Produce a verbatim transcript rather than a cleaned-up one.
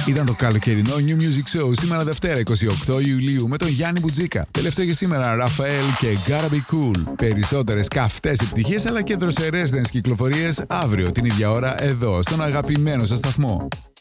Ήταν το καλοκαιρινό New Music Show σήμερα Δευτέρα εικοστή ογδόη Ιουλίου με τον Γιάννη Μπουτζίκα. Τελευταίο για σήμερα Ραφαέλ και Gotta Be Cool. Περισσότερες καυτές επιτυχίες αλλά και δροσερές νέες κυκλοφορίες αύριο την ίδια ώρα εδώ στον αγαπημένο σας σταθμό.